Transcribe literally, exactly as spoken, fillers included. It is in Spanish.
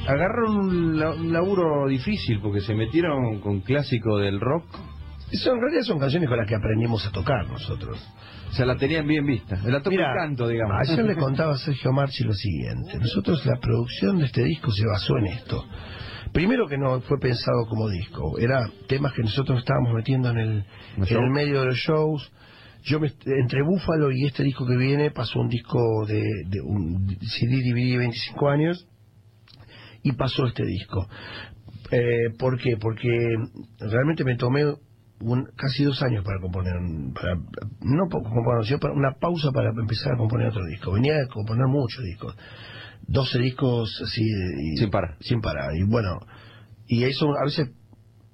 agarraron un, la, un laburo difícil porque se metieron con clásico del rock. Eso en realidad son canciones con las que aprendimos a tocar nosotros. O sea, la tenían bien vista. La toca el canto, digamos. Ayer le contaba a Sergio Marchi lo siguiente. Nosotros, la producción de este disco se basó en esto. Primero que no fue pensado como disco. Era temas que nosotros estábamos metiendo en el, en el medio de los shows. Yo me, entre Búfalo y este disco que viene pasó un disco de, de un C D D V D de veinticinco años y pasó este disco. Eh, ¿Por qué? Porque realmente me tomé un, casi dos años para componer, para, no componer, sino para una pausa para empezar a componer otro disco. Venía a componer muchos discos, doce discos así y, sin parar. Sin parar. Y bueno, y eso a veces